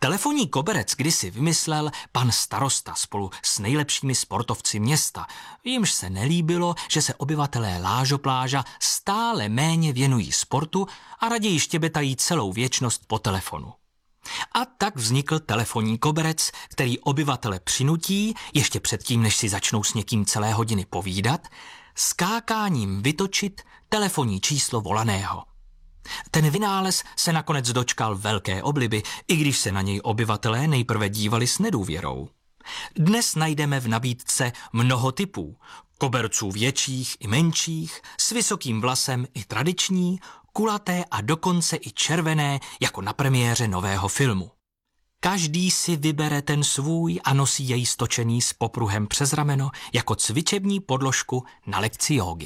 Telefonní koberec kdysi vymyslel pan starosta spolu s nejlepšími sportovci města, jimž se nelíbilo, že se obyvatelé Lážopláža stále méně věnují sportu a raději štěbetají celou věčnost po telefonu. A tak vznikl telefonní koberec, který obyvatele přinutí, ještě předtím, než si začnou s někým celé hodiny povídat, skákáním vytočit telefonní číslo volaného. Ten vynález se nakonec dočkal velké obliby, i když se na něj obyvatelé nejprve dívali s nedůvěrou. Dnes najdeme v nabídce mnoho typů, koberců větších i menších, s vysokým vlasem i tradiční, kulaté a dokonce i červené, jako na premiéře nového filmu. Každý si vybere ten svůj a nosí jej stočený s popruhem přes rameno jako cvičební podložku na lekci jógy.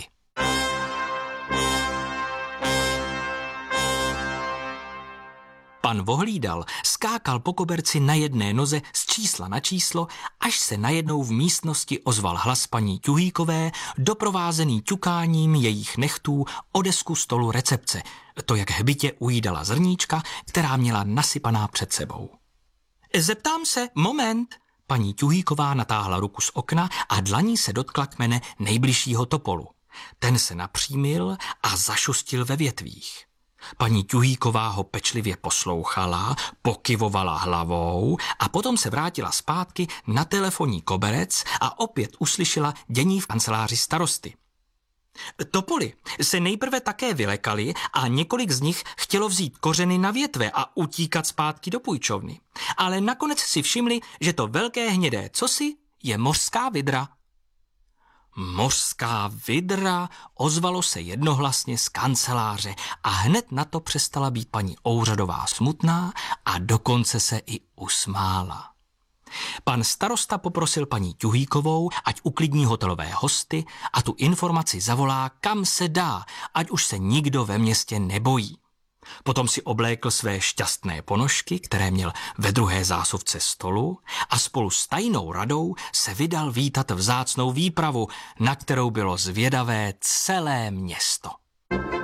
Pan Vohlídal skákal po koberci na jedné noze z čísla na číslo, až se najednou v místnosti ozval hlas paní Ťuhýkové, doprovázený ťukáním jejich nechtů o desku stolu recepce, to jak hbitě ujídala zrníčka, která měla nasypaná před sebou. Zeptám se, moment. Paní Ťuhýková natáhla ruku z okna a dlaní se dotkla kmene nejbližšího topolu. Ten se napřímil a zašustil ve větvích. Paní Ťuhýková ho pečlivě poslouchala, pokyvovala hlavou a potom se vrátila zpátky na telefonní koberec a opět uslyšela dění v kanceláři starosty. Topoly se nejprve také vylekali a několik z nich chtělo vzít kořeny na větve a utíkat zpátky do půjčovny. Ale nakonec si všimli, že to velké hnědé cosi je mořská vidra. Mořská vidra, ozvalo se jednohlasně z kanceláře a hned na to přestala být paní Ouřadová smutná a dokonce se i usmála. Pan starosta poprosil paní Ťuhýkovou, ať uklidní hotelové hosty a tu informaci zavolá, kam se dá, ať už se nikdo ve městě nebojí. Potom si oblékl své šťastné ponožky, které měl ve druhé zásuvce stolu, a spolu s tajnou radou se vydal vítat vzácnou výpravu, na kterou bylo zvědavé celé město.